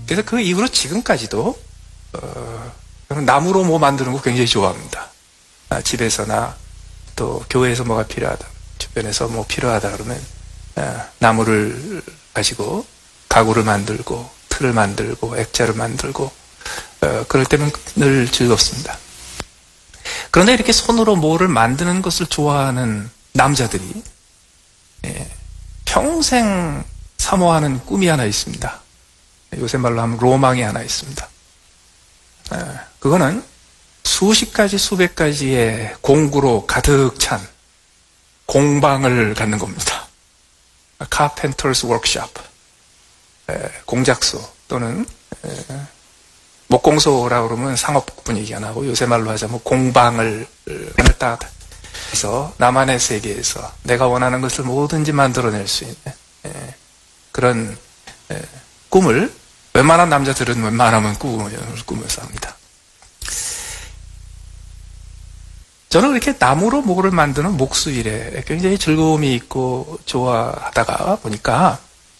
그래서 그 이후로 지금까지도 저는 나무로 뭐 만드는 거 굉장히 좋아합니다. 집에서나 또 교회에서 뭐가 필요하다, 주변에서 뭐 필요하다 그러면 나무를 가지고 가구를 만들고 틀을 만들고 액자를 만들고 그럴 때는 늘 즐겁습니다. 그런데 이렇게 손으로 뭐를 만드는 것을 좋아하는 남자들이 평생 사모하는 꿈이 하나 있습니다. 요새 말로 하면 로망이 하나 있습니다. 그거는 수십 가지 수백 가지의 공구로 가득 찬 공방을 갖는 겁니다. Carpenter's Workshop, 공작소 또는 목공소라고 그러면 상업 분위기가 나고 요새 말로 하자면 공방을 딱 해서 나만의 세계에서 내가 원하는 것을 뭐든지 만들어낼 수 있는 그런 꿈을 웬만한 남자들은 웬만하면 꾸면서 합니다. 저는 이렇게 나무로 뭐를 만드는 목수일에 굉장히 즐거움이 있고 좋아하다가 보니까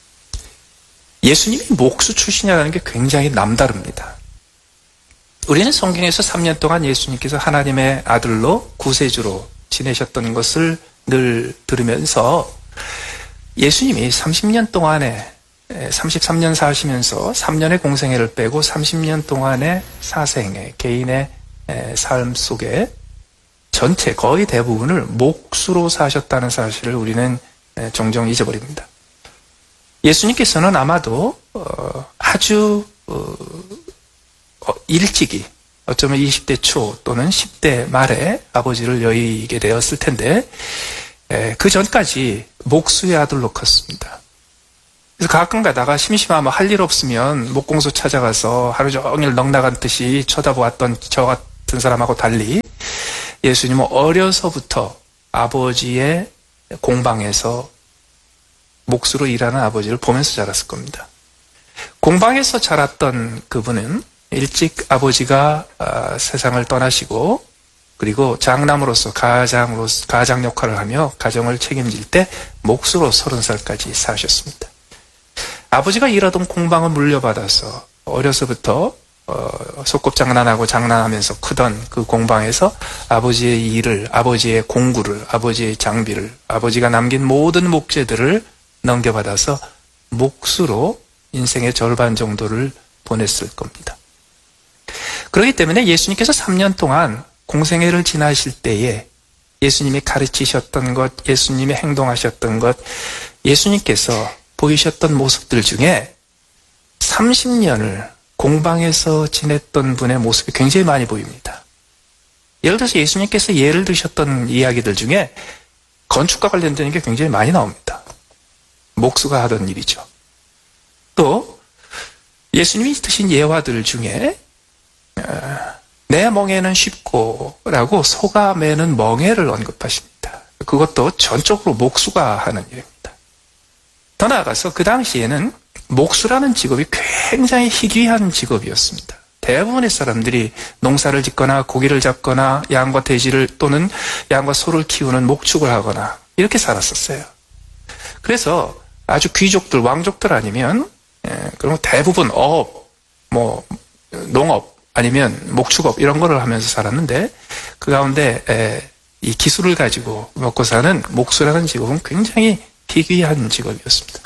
예수님이 목수 출신이라는 게 굉장히 남다릅니다. 우리는 성경에서 3년 동안 예수님께서 하나님의 아들로 구세주로 지내셨던 것을 늘 들으면서 예수님이 30년 동안에 33년 사시면서 3년의 공생애를 빼고 30년 동안의 사생애, 개인의 삶 속에 전체 거의 대부분을 목수로 사셨다는 사실을 우리는 종종 잊어버립니다. 예수님께서는 아마도 아주 일찍이 어쩌면 20대 초 또는 10대 말에 아버지를 여의게 되었을 텐데 그 전까지 목수의 아들로 컸습니다. 그래서 가끔 가다가 심심하면 할 일 없으면 목공소 찾아가서 하루 종일 넋나간 듯이 쳐다보았던 저 같은 사람하고 달리 예수님은 어려서부터 아버지의 공방에서 목수로 일하는 아버지를 보면서 자랐을 겁니다. 공방에서 자랐던 그분은 일찍 아버지가 세상을 떠나시고 그리고 장남으로서 가장 역할을 하며 가정을 책임질 때 목수로 30살까지 사셨습니다. 아버지가 일하던 공방을 물려받아서 어려서부터 소꿉장난하고 장난하면서 크던 그 공방에서 아버지의 일을, 아버지의 공구를, 아버지의 장비를, 아버지가 남긴 모든 목재들을 넘겨받아서 목수로 인생의 절반 정도를 보냈을 겁니다. 그렇기 때문에 예수님께서 3년 동안 공생애를 지나실 때에 예수님이 가르치셨던 것, 예수님이 행동하셨던 것, 예수님께서 보이셨던 모습들 중에 30년을 공방에서 지냈던 분의 모습이 굉장히 많이 보입니다. 예를 들어서 예수님께서 예를 드셨던 이야기들 중에 건축과 관련된 게 굉장히 많이 나옵니다. 목수가 하던 일이죠. 또 예수님이 드신 예화들 중에 내 멍에는 쉽고 라고 소가 매는 멍에를 언급하십니다. 그것도 전적으로 목수가 하는 일입니다. 더 나아가서 그 당시에는 목수라는 직업이 굉장히 희귀한 직업이었습니다. 대부분의 사람들이 농사를 짓거나 고기를 잡거나 양과 돼지를 또는 양과 소를 키우는 목축을 하거나 이렇게 살았었어요. 그래서 아주 귀족들, 왕족들 아니면 그럼 대부분 농업 아니면 목축업 이런 거를 하면서 살았는데 그 가운데 이 기술을 가지고 먹고 사는 목수라는 직업은 굉장히 희귀한 직업이었습니다.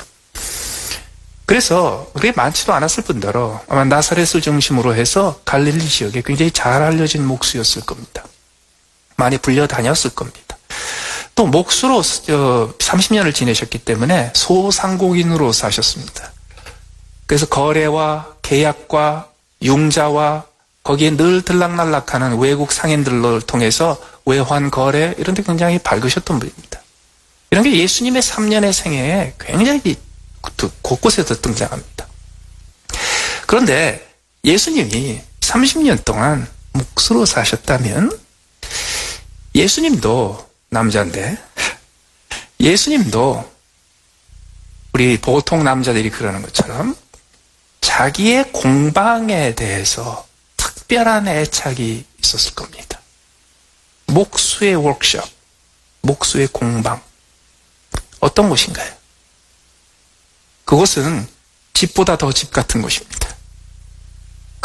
그래서 그게 많지도 않았을 뿐더러 아마 나사렛을 중심으로 해서 갈릴리 지역에 굉장히 잘 알려진 목수였을 겁니다. 많이 불려다녔을 겁니다. 또 목수로 30년을 지내셨기 때문에 소상공인으로 사셨습니다. 그래서 거래와 계약과 융자와 거기에 늘 들락날락하는 외국 상인들을 통해서 외환 거래 이런 데 굉장히 밝으셨던 분입니다. 이런 게 예수님의 3년의 생애에 굉장히 곳곳에서 등장합니다. 그런데 예수님이 30년 동안 목수로 사셨다면 예수님도 남자인데 예수님도 우리 보통 남자들이 그러는 것처럼 자기의 공방에 대해서 특별한 애착이 있었을 겁니다. 목수의 워크숍, 목수의 공방. 어떤 곳인가요? 그곳은 집보다 더 집 같은 곳입니다.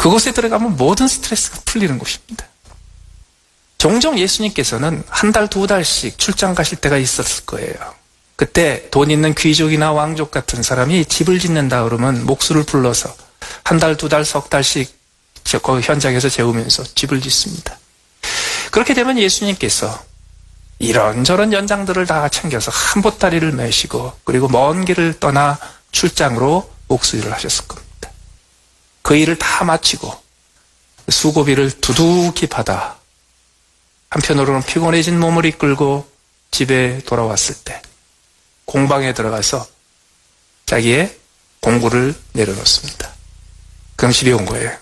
그곳에 들어가면 모든 스트레스가 풀리는 곳입니다. 종종 예수님께서는 한 달, 두 달씩 출장 가실 때가 있었을 거예요. 그때 돈 있는 귀족이나 왕족 같은 사람이 집을 짓는다 그러면 목수를 불러서 한 달, 두 달, 석 달씩 그 현장에서 재우면서 집을 짓습니다. 그렇게 되면 예수님께서 이런저런 연장들을 다 챙겨서 한 보따리를 메시고 그리고 먼 길을 떠나 출장으로 목수일을 하셨을 겁니다. 그 일을 다 마치고 수고비를 두둑히 받아 한편으로는 피곤해진 몸을 이끌고 집에 돌아왔을 때 공방에 들어가서 자기의 공구를 내려놓습니다. 금실이 온 거예요.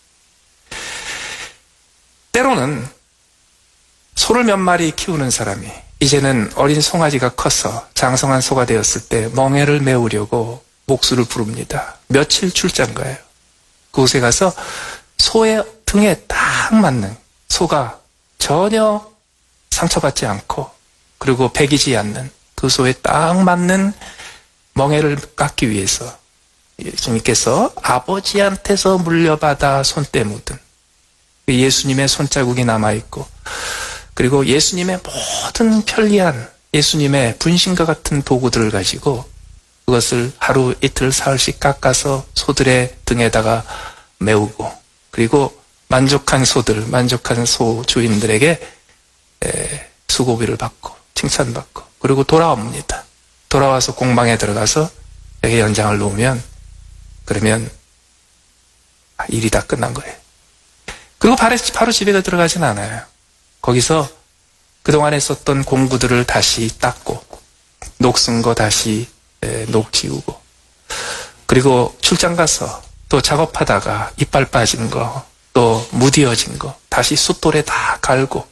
때로는 소를 몇 마리 키우는 사람이 이제는 어린 송아지가 커서 장성한 소가 되었을 때 멍에를 메우려고 목수를 부릅니다. 며칠 출장 가요. 그곳에 가서 소의 등에 딱 맞는, 소가 전혀 상처받지 않고 그리고 배기지 않는 그 소에 딱 맞는 멍에를 깎기 위해서 예수님께서 아버지한테서 물려받아 손때 묻은 예수님의 손자국이 남아있고 그리고 예수님의 모든 편리한 예수님의 분신과 같은 도구들을 가지고 그것을 하루 이틀 사흘씩 깎아서 소들의 등에다가 메우고 그리고 만족한 소들, 만족한 소 주인들에게 수고비를 받고 칭찬받고 그리고 돌아옵니다. 돌아와서 공방에 들어가서 여기 연장을 놓으면 그러면 일이 다 끝난 거예요. 그리고 바로 집에 들어가진 않아요. 거기서 그동안에 썼던 공구들을 다시 닦고 녹슨 거 다시 녹지우고 그리고 출장 가서 또 작업하다가 이빨 빠진 거 또 무디어진 거 다시 숫돌에 다 갈고